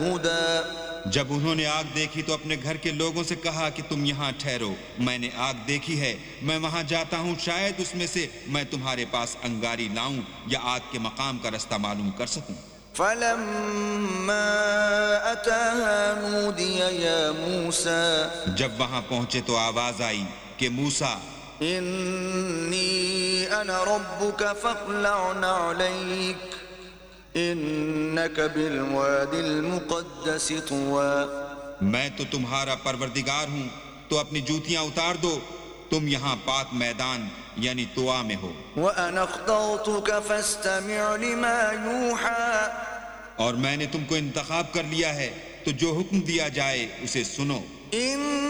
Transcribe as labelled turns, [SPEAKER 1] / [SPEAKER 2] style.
[SPEAKER 1] هدى
[SPEAKER 2] जब उन्होंने आग देखी तो अपने घर के लोगों से कहा कि तुम यहाँ ठहरो, मैंने आग देखी है, मैं वहां जाता हूँ, शायद उसमें से मैं तुम्हारे पास अंगारी लाऊं या आग के मकाम का रास्ता मालूम कर सकूं।
[SPEAKER 1] فلما أتاها نودي يا موسى
[SPEAKER 2] जब वहां पहुंचे तो आवाज आई कि मूसा,
[SPEAKER 1] إني أنا ربك فاخلع نعليك إنك بالوادي المقدس طوى
[SPEAKER 2] मैं तो तुम्हारा परवरदिगार हूँ, तो अपनी जूतियां उतार दो, तुम यहाँ पाक मैदान यानी तुआ में हो।
[SPEAKER 1] وأنا اخترتك فاستمع لما يوحى
[SPEAKER 2] और मैंने तुमको इंतखाब कर लिया है, तो जो हुक्म दिया जाए उसे सुनो।